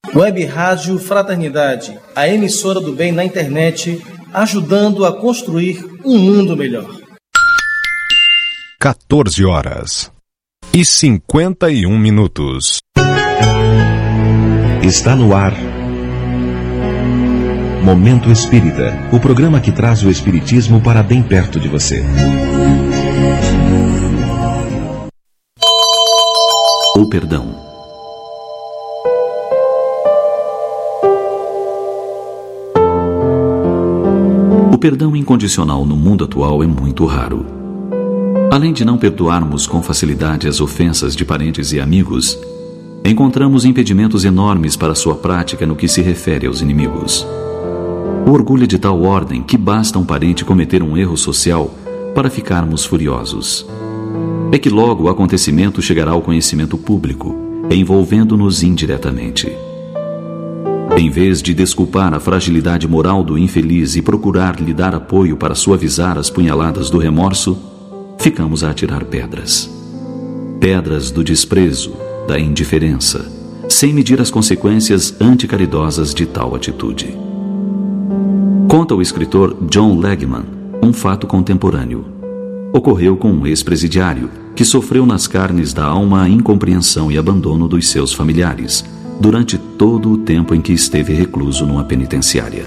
Web Rádio Fraternidade, a emissora do bem na internet, ajudando a construir um mundo melhor. 14h51. Está no ar Momento Espírita, o programa que traz o espiritismo para bem perto de você. O perdão. O perdão incondicional no mundo atual é muito raro. Além de não perdoarmos com facilidade as ofensas de parentes e amigos, encontramos impedimentos enormes para sua prática no que se refere aos inimigos. O orgulho é de tal ordem que basta um parente cometer um erro social para ficarmos furiosos. É que logo o acontecimento chegará ao conhecimento público, envolvendo-nos indiretamente. Em vez de desculpar a fragilidade moral do infeliz e procurar lhe dar apoio para suavizar as punhaladas do remorso, ficamos a atirar pedras. Pedras do desprezo, da indiferença, sem medir as consequências anticaridosas de tal atitude. Conta o escritor John Legman um fato contemporâneo. Ocorreu com um ex-presidiário que sofreu nas carnes da alma a incompreensão e abandono dos seus familiares durante todo o tempo em que esteve recluso numa penitenciária.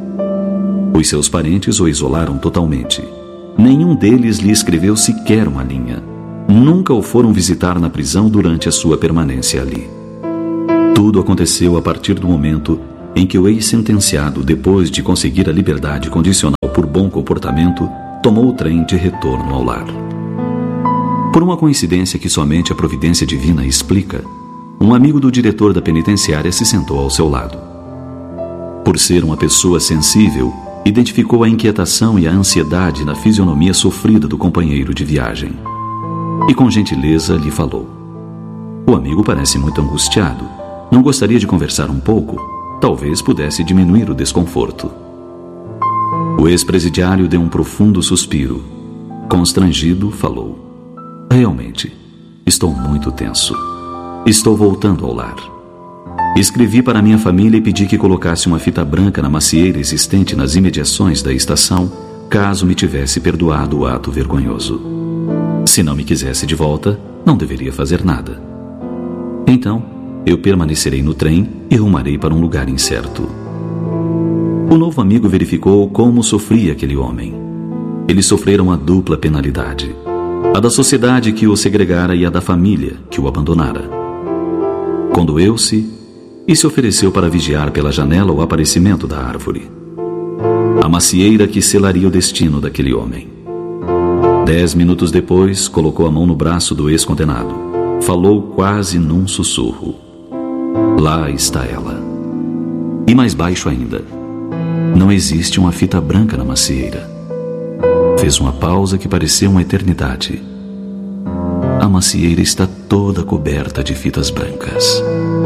Os seus parentes o isolaram totalmente. Nenhum deles lhe escreveu sequer uma linha. Nunca o foram visitar na prisão durante a sua permanência ali. Tudo aconteceu a partir do momento em que o ex-sentenciado, depois de conseguir a liberdade condicional por bom comportamento, tomou o trem de retorno ao lar. Por uma coincidência que somente a providência divina explica, um amigo do diretor da penitenciária se sentou ao seu lado. Por ser uma pessoa sensível, identificou a inquietação e a ansiedade na fisionomia sofrida do companheiro de viagem. E com gentileza lhe falou: "O amigo parece muito angustiado. Não gostaria de conversar um pouco? Talvez pudesse diminuir o desconforto." O ex-presidiário deu um profundo suspiro. Constrangido, falou: "Realmente, estou muito tenso. Estou voltando ao lar. Escrevi para minha família e pedi que colocasse uma fita branca na macieira existente nas imediações da estação, caso me tivesse perdoado o ato vergonhoso. Se não me quisesse de volta, não deveria fazer nada. Então, eu permanecerei no trem e rumarei para um lugar incerto." O novo amigo verificou como sofria aquele homem. Eles sofreram uma dupla penalidade: a da sociedade que o segregara e a da família que o abandonara. Condoeu-se e se ofereceu para vigiar pela janela o aparecimento da árvore. A macieira que selaria o destino daquele homem. 10 minutos depois, colocou a mão no braço do ex-condenado. Falou quase num sussurro: "Lá está ela." E mais baixo ainda: "Não existe uma fita branca na macieira." Fez uma pausa que pareceu uma eternidade. "A macieira está toda coberta de fitas brancas."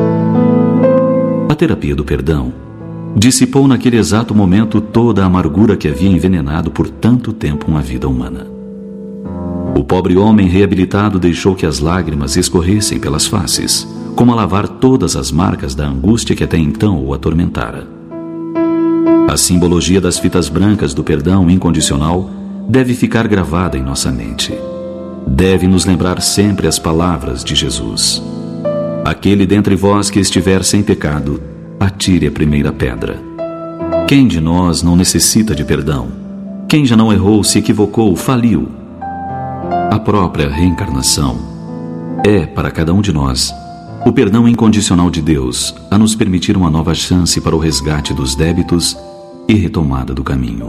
A terapia do perdão dissipou naquele exato momento toda a amargura que havia envenenado por tanto tempo uma vida humana. O pobre homem reabilitado deixou que as lágrimas escorressem pelas faces, como a lavar todas as marcas da angústia que até então o atormentara. A simbologia das fitas brancas do perdão incondicional deve ficar gravada em nossa mente. Deve nos lembrar sempre as palavras de Jesus: "Aquele dentre vós que estiver sem pecado, atire a primeira pedra." Quem de nós não necessita de perdão? Quem já não errou, se equivocou, faliu? A própria reencarnação é, para cada um de nós, o perdão incondicional de Deus a nos permitir uma nova chance para o resgate dos débitos e retomada do caminho.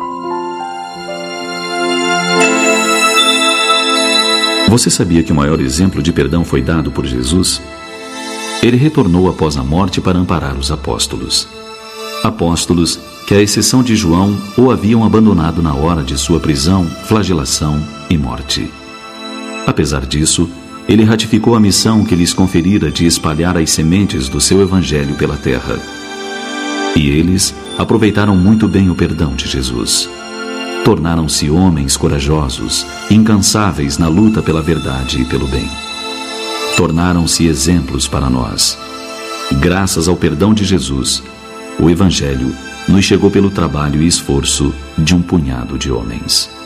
Você sabia que o maior exemplo de perdão foi dado por Jesus? Ele retornou após a morte para amparar os apóstolos. Apóstolos que, à exceção de João, o haviam abandonado na hora de sua prisão, flagelação e morte. Apesar disso, ele ratificou a missão que lhes conferira de espalhar as sementes do seu evangelho pela terra. E eles aproveitaram muito bem o perdão de Jesus. Tornaram-se homens corajosos, incansáveis na luta pela verdade e pelo bem. Tornaram-se exemplos para nós. Graças ao perdão de Jesus, o Evangelho nos chegou pelo trabalho e esforço de um punhado de homens.